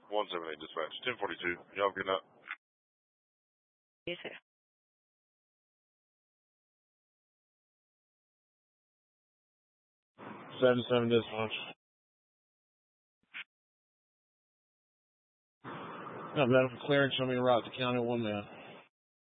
178 dispatch, 1042. Y'all good night. Yes, sir. 77 dispatch. No, medical clearance, show me a route to County 1 man.